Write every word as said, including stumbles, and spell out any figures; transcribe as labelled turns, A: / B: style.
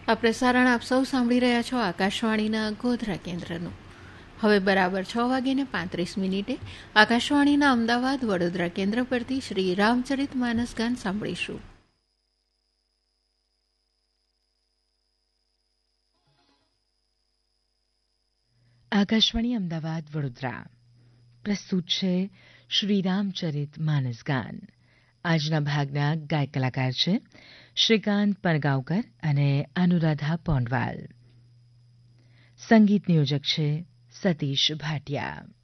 A: આ પ્રસારણ આપ સૌ સાંભળી રહ્યા છો આકાશવાણીના ગોધરા કેન્દ્રનું. હવે બરાબર છ વાગીને પાંત્રીસ મિનિટે આકાશવાણીના અમદાવાદ વડોદરા કેન્દ્ર પરથી શ્રી રામચરિત માનસ ગાન સાંભળીશું.
B: આકાશવાણી અમદાવાદ વડોદરા પ્રસ્તુત છે શ્રી રામચરિત માનસ ગાન. આજના ભાગના ગાયક કલાકાર છે શ્રીકાંત પનગાંવકર અને અનુરાધા પોંડવાલ. સંગીત નિયોજક છે સતીશ ભાટિયા.